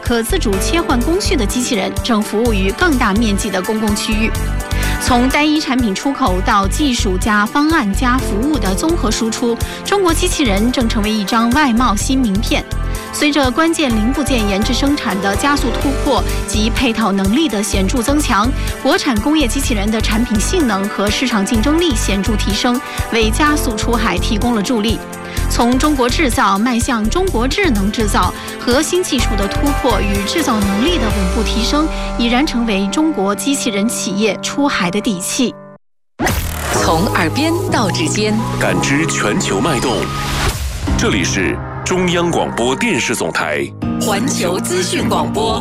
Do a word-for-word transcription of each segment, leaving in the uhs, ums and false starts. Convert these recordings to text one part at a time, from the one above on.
可自主切换工序的机器人正服务于更大面积的公共区域。从单一产品出口到技术加方案加服务的综合输出，中国机器人正成为一张外贸新名片。随着关键零部件研制生产的加速突破及配套能力的显著增强，国产工业机器人的产品性能和市场竞争力显著提升，为加速出海提供了助力。从中国制造迈向中国智能制造，核心技术的突破与制造能力的稳步提升，已然成为中国机器人企业出海的底气。 从耳边到指尖， 感知全球脉动。这里是中央广播电视总台环球资讯广播。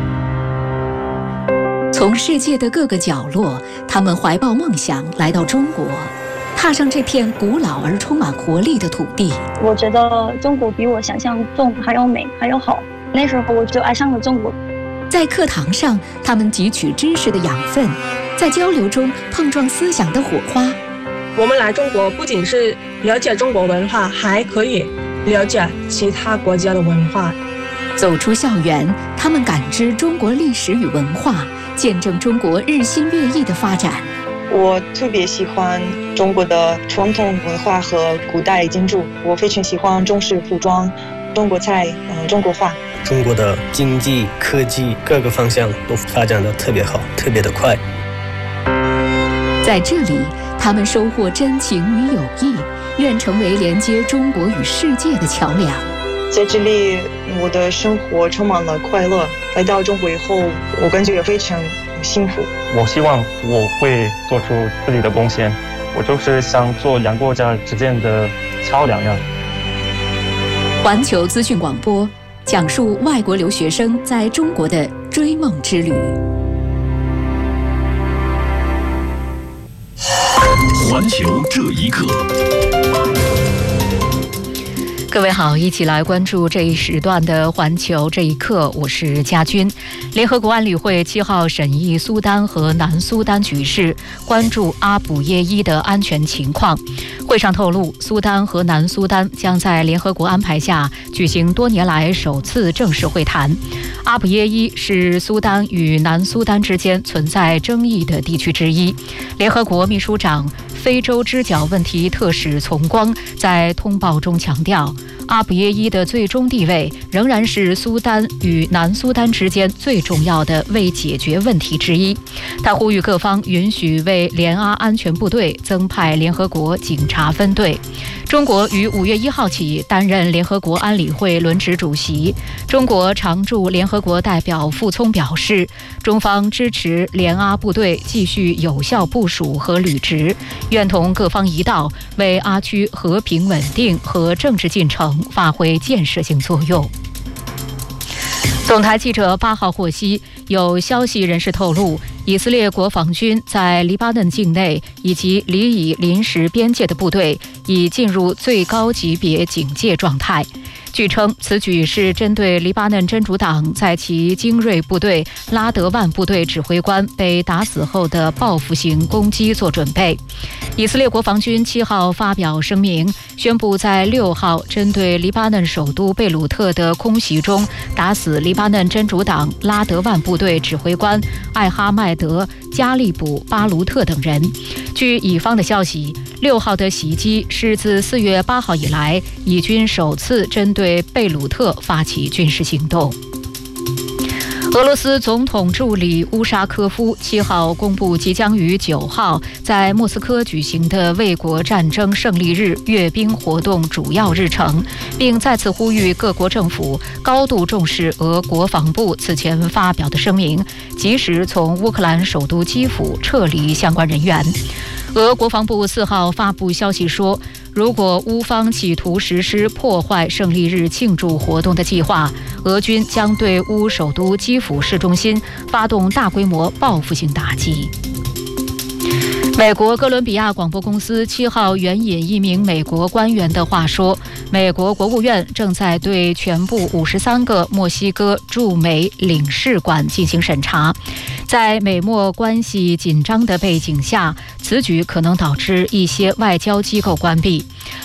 从世界的各个角落，他们怀抱梦想来到中国，踏上这片古老而充满活力的土地。 我觉得中国比我想象中还要美还要好，那时候我就爱上了中国。 在课堂上，他们汲取知识的养分，在交流中碰撞思想的火花。 我们来中国不仅是了解中国文化，还可以了解其他国家的文化。 走出校园，他们感知中国历史与文化，见证中国日新月异的发展。 我特别喜欢中国的传统文化和古代建筑，我非常喜欢中式服装、中国菜、呃、中国画。 中国的经济、科技各个方向都发展得特别好，特别的快。 在这里，他们收获真情与友谊，愿成为连接中国与世界的桥梁。 在这里，我的生活充满了快乐。来到中国以后，我感觉也非常幸福。 我希望我会做出自己的贡献，我就是想做两国家之间的桥梁呀。 环球资讯广播讲述外国留学生在中国的追梦之旅。 环球这一刻。 各位好，一起来关注这一时段的环球这一刻，我是佳君。联合国安理会七号审议苏丹和南苏丹局势，关注阿卜耶伊的安全情况。会上透露，苏丹和南苏丹将在联合国安排下举行多年来首次正式会谈。阿卜耶伊是苏丹与南苏丹之间存在争议的地区之一。联合国秘书长非洲之角问题特使丛光在通报中强调，阿卜耶伊的最终地位仍然是苏丹与南苏丹之间最重要的未解决问题之一。他呼吁各方允许为联阿安全部队增派联合国警察分队。中国于五月一号起担任联合国安理会轮值主席。中国常驻联合国代表傅聪表示，中方支持联阿部队继续有效部署和履职，愿同各方一道为阿区和平稳定和政治进程发挥建设性作用。总台记者八号获悉，有消息人士透露，以色列国防军在黎巴嫩境内以及黎以临时边界的部队已进入最高级别警戒状态。据称，此举是针对黎巴嫩真主党在其精锐部队拉德万部队指挥官被打死后的报复性攻击做准备。以色列国防军七号发表声明，宣布在六号针对黎巴嫩首都贝鲁特的空袭中打死黎巴嫩真主党拉德万部队指挥官艾哈迈德·加利卜·巴卢特等人。据以方的消息，六号的袭击是自四月八号以来，以军首次针对贝鲁特发起军事行动。俄罗斯总统助理乌沙科夫七号公布即将于九号在莫斯科举行的卫国战争胜利日阅兵活动主要日程，并再次呼吁各国政府高度重视俄国防部此前发表的声明，及时从乌克兰首都基辅撤离相关人员。俄国防部四号发布消息说，如果乌方企图实施破坏胜利日庆祝活动的计划，俄军将对乌首都基辅市中心发动大规模报复性打击。美国哥伦比亚广播公司七号援引一名美国官员的话说，美国国务院正在对全部五十三个墨西哥驻美领事馆进行审查。在美墨关系紧张的背景下，此举可能导致一些外交机构关闭。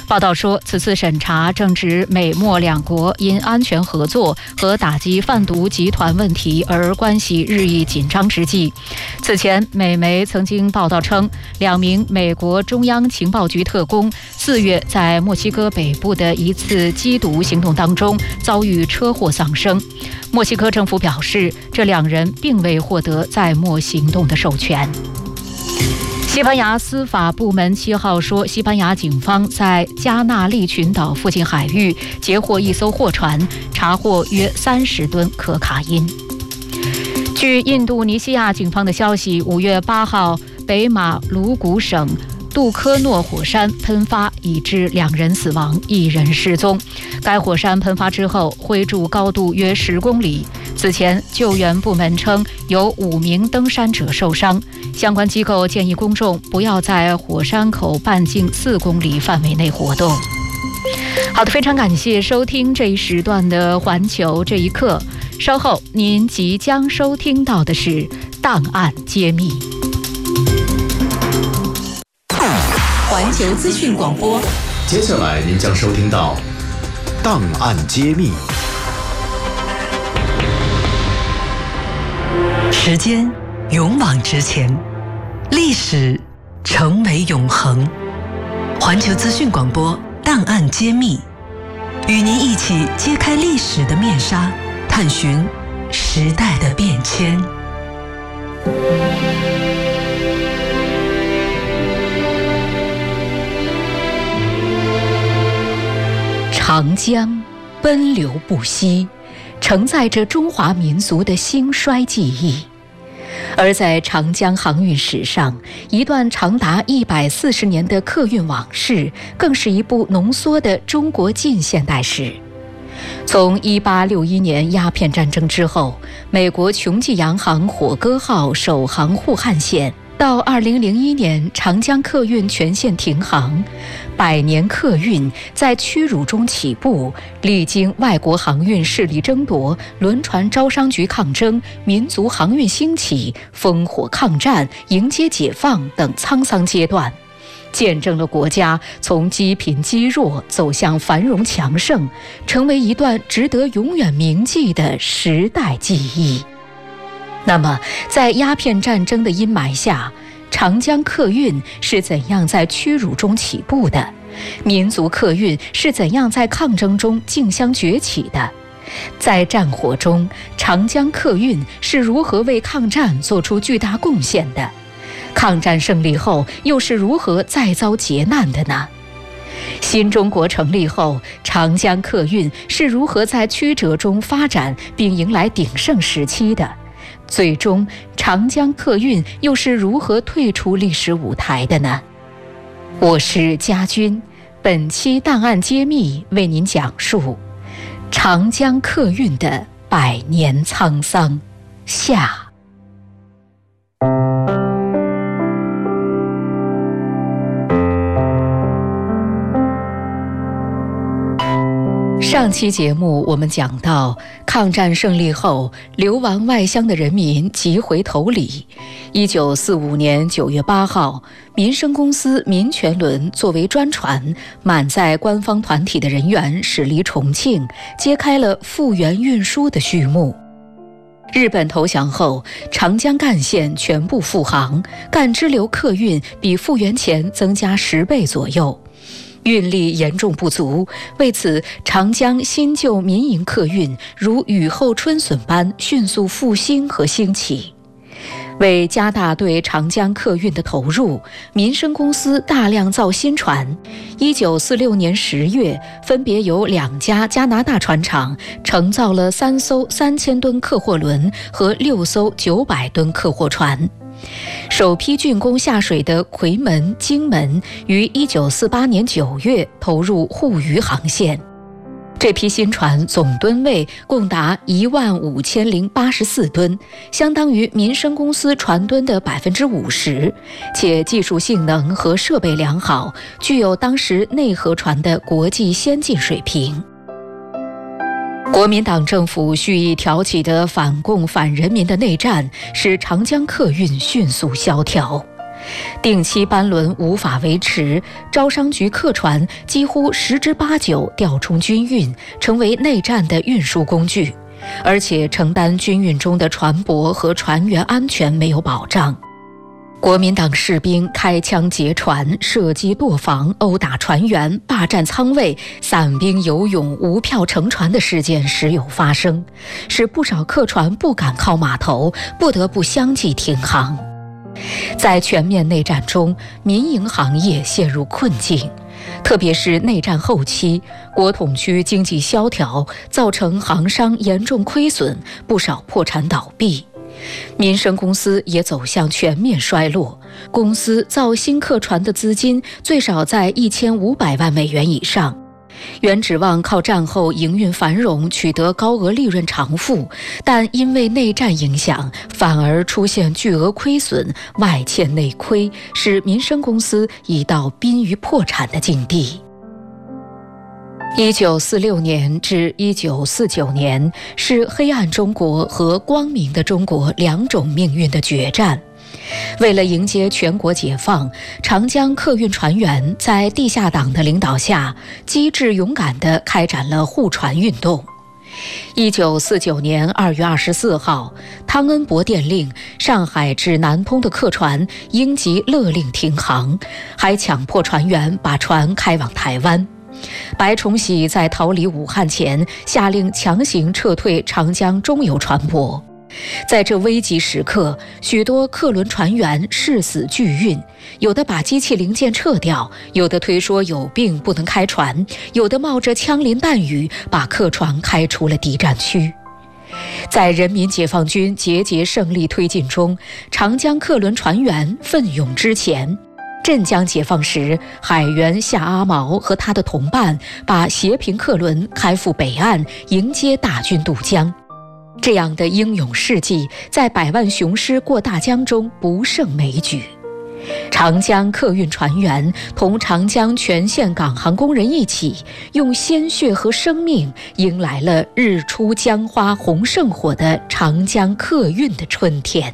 报道说，此次审查正值美墨两国因安全合作和打击贩毒集团问题而关系日益紧张之际。此前，美媒曾经报道称，两名美国中央情报局特工四月在墨西哥北部的一次缉毒行动当中遭遇车祸丧生。墨西哥政府表示，这两人并未获得在墨行动的授权。西班牙司法部门七号说，西班牙警方在加那利群岛附近海域截获一艘货船，查获约三十吨可卡因。据印度尼西亚警方的消息，五月八号，北马鲁古省杜科诺火山喷发，已致两人死亡，一人失踪。该火山喷发之后，灰柱高度约十公里。此前，救援部门称有五名登山者受伤。相关机构建议公众不要在火山口半径四公里范围内活动。好的，非常感谢收听这一时段的《环球这一刻》。稍后您即将收听到的是《档案揭秘》。 环球资讯广播， 接下来您将收听到《档案揭秘》。 时间勇往直前，历史成为永恒。环球资讯广播《档案揭秘》，与您一起揭开历史的面纱，探寻时代的变迁。 长江奔流不息，承载着中华民族的兴衰记忆。而在长江航运史上，一段长达一百四十年的客运往事，更是一部浓缩的中国近现代史。从一八六一年鸦片战争之后，美国琼记洋行火歌号首航沪汉线，到二零零一年长江客运全线停航，百年客运在屈辱中起步，历经外国航运势力争夺、轮船招商局抗争、民族航运兴起、烽火抗战、迎接解放等沧桑阶段，见证了国家从积贫积弱走向繁荣强盛，成为一段值得永远铭记的时代记忆。那么，在鸦片战争的阴霾下，长江客运是怎样在屈辱中起步的？民族客运是怎样在抗争中竞相崛起的？在战火中，长江客运是如何为抗战做出巨大贡献的？抗战胜利后，又是如何再遭劫难的呢？新中国成立后，长江客运是如何在曲折中发展并迎来鼎盛时期的？最终，长江客运又是如何退出历史舞台的呢？我是家军，本期档案揭秘为您讲述长江客运的百年沧桑下。上期节目我们讲到，抗战胜利后，流亡外乡的人民急回头里。一九四五年九月八号，民生公司民权轮作为专船，满载官方团体的人员驶离重庆，揭开了复员运输的序幕。日本投降后，长江干线全部复航，干支流客运比复员前增加十倍左右。运力严重不足，为此长江新旧民营客运如雨后春笋般迅速复兴和兴起。为加大对长江客运的投入，民生公司大量造新船。一九四六年十月，分别由两家加拿大船厂承造了三艘三千吨客货轮和六艘九百吨客货船。首批竣工下水的夔门、荆门于一九四八年九月投入沪渝航线。这批新船总吨位共达一万五千零八十四吨，相当于民生公司船吨的百分之五十，且技术性能和设备良好，具有当时内河船的国际先进水平。国民党政府蓄意挑起的反共反人民的内战，使长江客运迅速萧条。 定期班轮无法维持，招商局客船几乎十之八九调充军运，成为内战的运输工具，而且承担军运中的船舶和船员安全没有保障。国民党士兵开枪劫船、射击舵房、殴打船员、霸占舱位、散兵游泳、无票乘船的事件时有发生，使不少客船不敢靠码头，不得不相继停航。在全面内战中，民营行业陷入困境，特别是内战后期，国统区经济萧条，造成航商严重亏损，不少破产倒闭。民生公司也走向全面衰落，公司造新客船的资金最少在一千五百万美元以上。原指望靠战后营运繁荣取得高额利润偿付，但因为内战影响，反而出现巨额亏损，外欠内亏，使民生公司已到濒于破产的境地。一九四六年至一九四九年是黑暗中国和光明的中国两种命运的决战。为了迎接全国解放，长江客运船员在地下党的领导下，机智勇敢地开展了护船运动。一九四九年二月二十四号，汤恩伯电令上海至南通的客船应即勒令停航，还强迫船员把船开往台湾。白崇禧在逃离武汉前，下令强行撤退长江中游船舶。在这危急时刻，许多客轮船员誓死拒运，有的把机器零件撤掉，有的推说有病不能开船，有的冒着枪林弹雨把客船开出了敌占区。在人民解放军节节胜利推进中，长江客轮船员奋勇之前。镇江解放时，海员夏阿毛和他的同伴把斜平客轮开赴北岸，迎接大军渡江。这样的英勇事迹，在百万雄师过大江中不胜枚举。长江客运船员同长江全线港航工人一起，用鲜血和生命迎来了日出江花红胜火的长江客运的春天。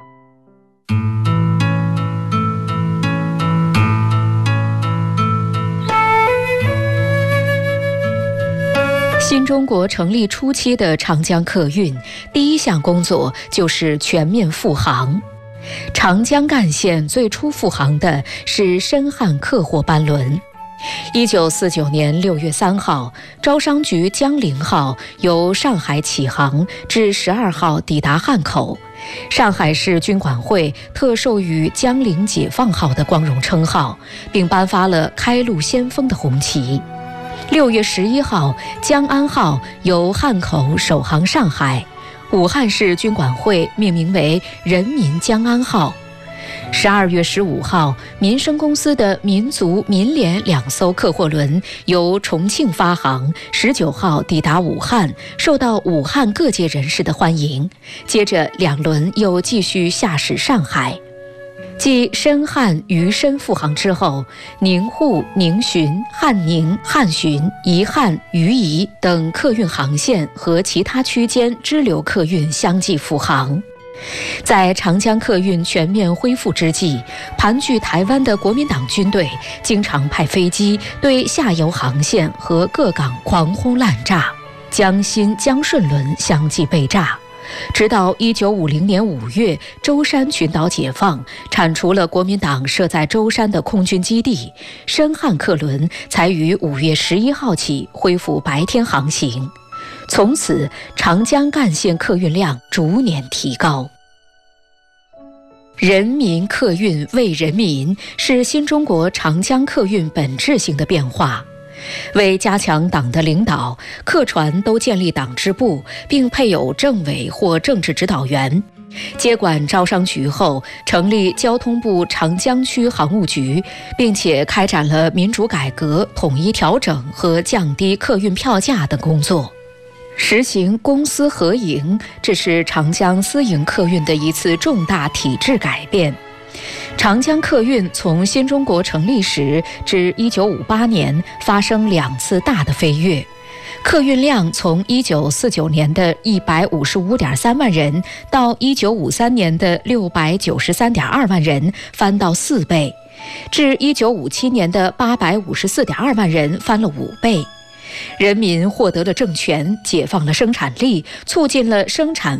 新中国成立初期的长江客运，第一项工作就是全面复航。长江干线最初复航的是深汉客货班轮。一九四九年六月三号，招商局江陵号由上海起航，至十二号抵达汉口。上海市军管会特授予江陵解放号的光荣称号，并颁发了开路先锋的红旗。六月十一号，江安号由汉口首航上海，武汉市军管会命名为人民江安号。十二月十五号，民生公司的民族、民联两艘客货轮由重庆发航，十九号抵达武汉，受到武汉各界人士的欢迎。接着，两轮又继续下驶上海。继深汉、渝深复航之后，宁沪、宁浔、汉宁、汉浔、宜汉、渝宜等客运航线和其他区间支流客运相继复航。在长江客运全面恢复之际，盘踞台湾的国民党军队经常派飞机对下游航线和各港狂轰滥炸，江新、江顺轮相继被炸。直到一九五零年五月，舟山群岛解放，铲除了国民党设在舟山的空军基地，深汉客轮才于五月十一号起恢复白天航行。从此，长江干线客运量逐年提高。人民客运为人民，是新中国长江客运本质性的变化。为加强党的领导，客船都建立党支部，并配有政委或政治指导员。接管招商局后，成立交通部长江区航务局，并且开展了民主改革、统一调整和降低客运票价等工作。实行公私合营，这是长江私营客运的一次重大体制改变。长江客运从新中国成立时至一九五八年发生两次大的飞跃， 客运量从一九四九年的一百五十五点三万人到一九五三年的六百九十三点二万人，翻到四倍；至一九五七年的八百五十四点二万人，翻了五倍。人民获得了政权，解放了生产力，促进了生产